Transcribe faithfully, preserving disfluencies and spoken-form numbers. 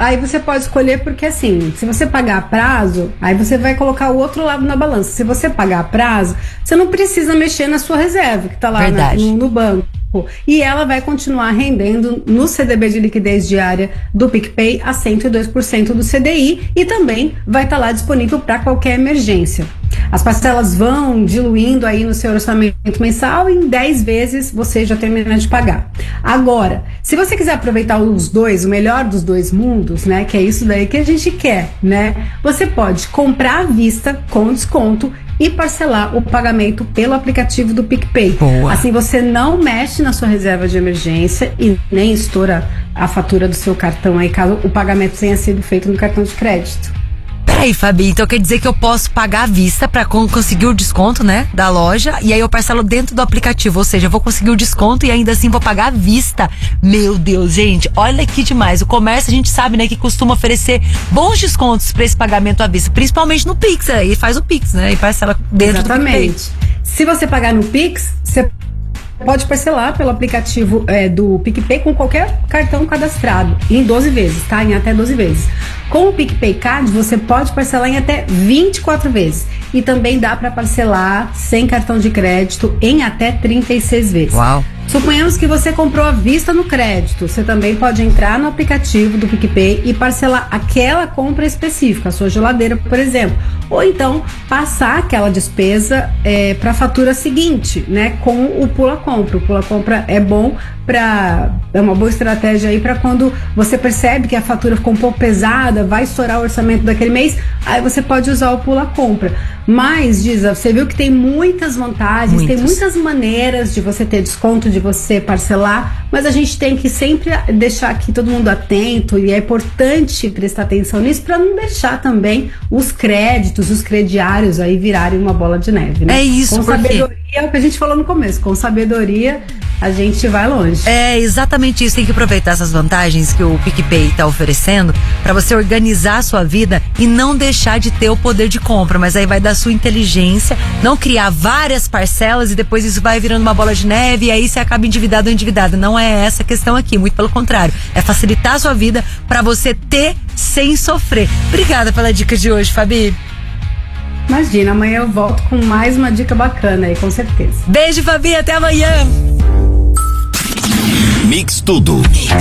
aí você pode escolher, porque assim, se você pagar a prazo, aí você vai colocar o outro lado na balança. Se você pagar a prazo, você não precisa mexer na sua reserva, que tá lá na, no, no banco. E ela vai continuar rendendo no C D B de liquidez diária do PicPay a cento e dois por cento do C D I e também vai estar lá disponível para qualquer emergência. As parcelas vão diluindo aí no seu orçamento mensal e em dez vezes você já termina de pagar. Agora, se você quiser aproveitar os dois, o melhor dos dois mundos, né, que é isso daí que a gente quer, né, você pode comprar à vista com desconto e parcelar o pagamento pelo aplicativo do PicPay. Boa. Assim você não mexe na sua reserva de emergência e nem estoura a fatura do seu cartão aí, caso o pagamento tenha sido feito no cartão de crédito. Peraí, Fabi, então quer dizer que eu posso pagar à vista pra conseguir o desconto, né, da loja, e aí eu parcelo dentro do aplicativo, ou seja, eu vou conseguir o desconto e ainda assim vou pagar à vista. Meu Deus, gente, olha que demais. O comércio, a gente sabe, né, que costuma oferecer bons descontos pra esse pagamento à vista, principalmente no Pix, aí faz o Pix, né, e parcela dentro Exatamente. do PicPay. Se você pagar no Pix, você pode parcelar pelo aplicativo é, do PicPay com qualquer cartão cadastrado em doze vezes, tá? Em até doze vezes. Com o PicPay Card, você pode parcelar em até vinte e quatro vezes. E também dá para parcelar sem cartão de crédito em até trinta e seis vezes. Uau! Suponhamos que você comprou à vista no crédito. Você também pode entrar no aplicativo do PicPay e parcelar aquela compra específica, a sua geladeira, por exemplo. Ou então, passar aquela despesa é, para a fatura seguinte, né? Com o Pula Compra. O Pula Compra é bom para... É uma boa estratégia aí para quando você percebe que a fatura ficou um pouco pesada, vai estourar o orçamento daquele mês, aí você pode usar o Pula Compra. Mas, Giza, você viu que tem muitas vantagens, muitas. Tem muitas maneiras de você ter desconto, de você parcelar, mas a gente tem que sempre deixar aqui todo mundo atento e é importante prestar atenção nisso para não deixar também os créditos, os crediários aí virarem uma bola de neve, né? É isso, com porque... sabedoria, é o que a gente falou no começo, com sabedoria a gente vai longe. É exatamente isso, tem que aproveitar essas vantagens que o PicPay está oferecendo para você organizar a sua vida e não deixar de ter o poder de compra, mas aí vai da sua inteligência, não criar várias parcelas e depois isso vai virando uma bola de neve e aí você acaba endividado ou endividado. Não é essa a questão aqui, muito pelo contrário, é facilitar a sua vida para você ter sem sofrer. Obrigada pela dica de hoje, Fabi. Imagina, amanhã eu volto com mais uma dica bacana aí, com certeza. Beijo, Fabi, até amanhã. Mix Tudo.